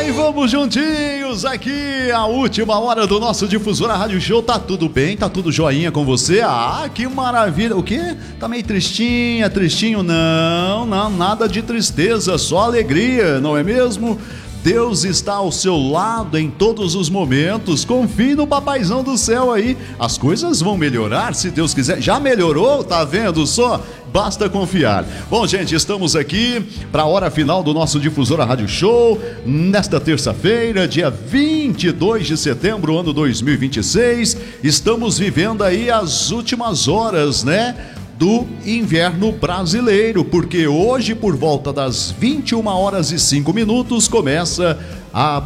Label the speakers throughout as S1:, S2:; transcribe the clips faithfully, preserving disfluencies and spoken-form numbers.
S1: Vamos juntinhos aqui, a última hora do nosso Difusora Rádio Show. Tá tudo bem? Tá tudo joinha com você? Ah, que maravilha. O quê? Tá meio tristinha, tristinho? Não, não, nada de tristeza, só alegria, não é mesmo? Deus está ao seu lado em todos os momentos. Confie no papaizão do céu aí. As coisas vão melhorar, se Deus quiser. Já melhorou? Tá vendo só? Basta confiar. Bom, gente, estamos aqui para a hora final do nosso Difusora Rádio Show. Nesta terça-feira, dia vinte e dois de setembro, ano dois mil e vinte e seis. Estamos vivendo aí as últimas horas, né? Do inverno brasileiro, porque hoje, por volta das vinte e uma horas e cinco minutos, começa a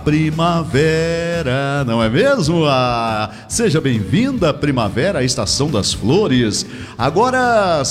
S1: primavera, não é mesmo? Ah, seja bem-vinda, primavera, a estação das flores. Agora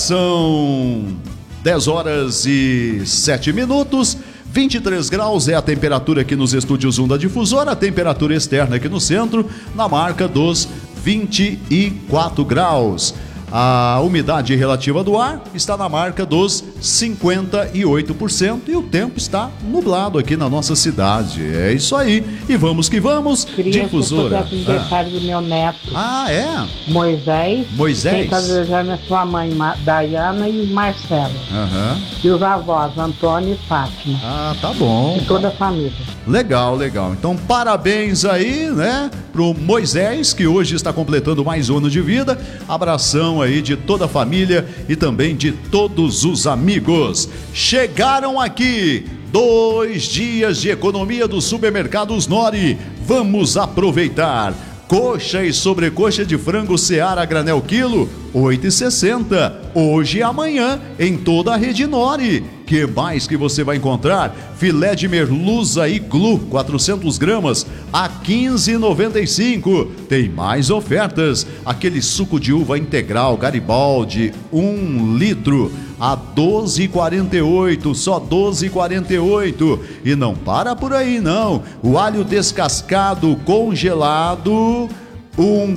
S1: são dez horas e sete minutos. vinte e três graus é a temperatura aqui nos estúdios um da Difusora, a temperatura externa aqui no centro, na marca dos vinte e quatro graus. A umidade relativa do ar está na marca dos cinquenta e oito por cento e o tempo está nublado aqui na nossa cidade. É isso aí. E vamos que vamos.
S2: Queria
S1: Difusora.
S2: fazer o aniversário
S1: ah.
S2: do meu neto.
S1: Ah, é?
S2: Moisés.
S1: Moisés.
S2: Quem está desejando é sua mãe, Dayana, e Marcelo.
S1: Uhum.
S2: E os avós, Antônio e Fátima.
S1: Ah, tá bom.
S2: E toda a família.
S1: Legal, legal. Então, parabéns aí, né, pro Moisés, que hoje está completando mais um ano de vida. Abração aí de toda a família e também de todos os amigos. Chegaram aqui dois dias de economia dos supermercados Nori. Vamos aproveitar. Coxa e sobrecoxa de frango Seara granel quilo, oito e sessenta. Hoje e amanhã em toda a rede Nori. Que mais que você vai encontrar? Filé de merluza Iglu, quatrocentas gramas, a quinze e noventa e cinco. Tem mais ofertas. Aquele suco de uva integral Garibaldi, um litro, a doze e quarenta e oito. Só doze e quarenta e oito. E não para por aí, não. O alho descascado congelado, um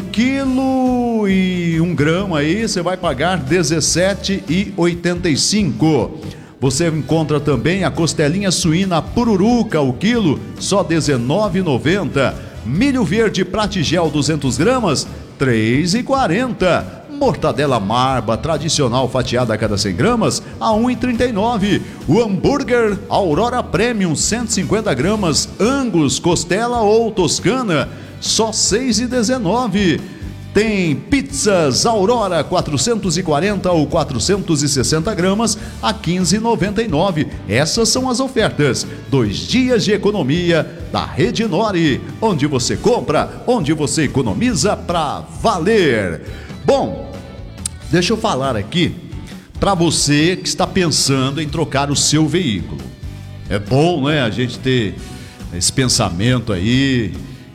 S1: quilo e um grama aí, você vai pagar dezessete e oitenta e cinco. Você encontra também a costelinha suína pururuca, o quilo, só dezenove e noventa. Milho verde Pratigel duzentas gramas, três e quarenta. Mortadela marba tradicional fatiada a cada cem gramas, a um e trinta e nove. O hambúrguer Aurora Premium cento e cinquenta gramas, Angus, costela ou toscana, só seis e dezenove. Tem pizzas Aurora quatrocentos e quarenta ou quatrocentos e sessenta gramas a quinze e noventa e nove. Essas são as ofertas. Dois dias de economia da Rede Nori, onde você compra, onde você economiza pra valer. Bom, deixa eu falar aqui para você que está pensando em trocar o seu veículo. É bom, né, a gente ter esse pensamento aí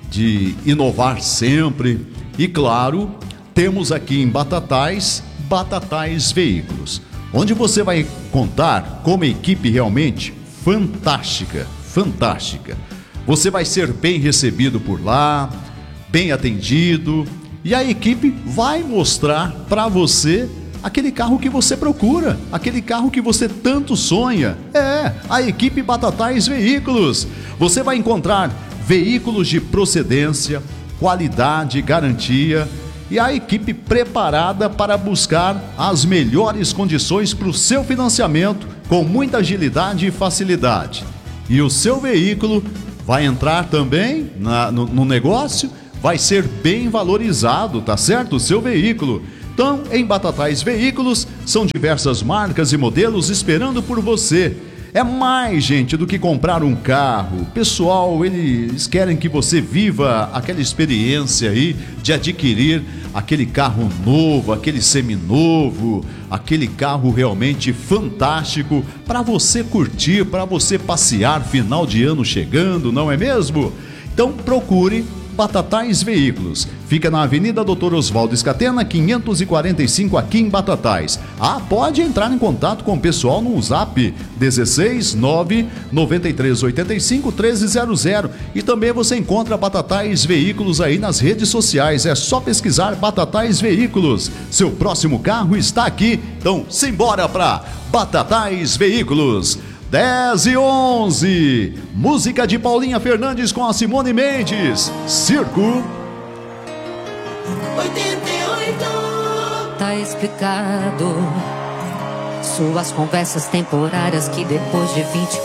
S1: de inovar sempre. E claro, temos aqui em Batatais, Batatais Veículos, onde você vai contar com uma equipe realmente fantástica, fantástica. Você vai ser bem recebido por lá, bem atendido, e a equipe vai mostrar para você aquele carro que você procura, aquele carro que você tanto sonha. É, a equipe Batatais Veículos. Você vai encontrar veículos de procedência, qualidade, garantia e a equipe preparada para buscar as melhores condições para o seu financiamento com muita agilidade e facilidade. E o seu veículo vai entrar também na, no, no negócio, vai ser bem valorizado, tá certo? O seu veículo. Então, em Batatais Veículos, são diversas marcas e modelos esperando por você. É mais, gente, do que comprar um carro. Pessoal, eles querem que você viva aquela experiência aí de adquirir aquele carro novo, aquele seminovo, aquele carro realmente fantástico para você curtir, para você passear, final de ano chegando, não é mesmo? Então procure Batatais Veículos. Fica na Avenida doutor Oswaldo Escatena, quinhentos e quarenta e cinco, aqui em Batatais. Ah, pode entrar em contato com o pessoal no Zap dezesseis nove noventa e três oitenta e cinco treze zero zero. E também você encontra Batatais Veículos aí nas redes sociais. É só pesquisar Batatais Veículos. Seu próximo carro está aqui. Então, simbora para Batatais Veículos. dez e onze. Música de Paulinha Fernandes com a Simone Mendes. Circo.
S3: oitenta e oito.
S4: Tá explicado. Suas conversas temporárias que depois de vinte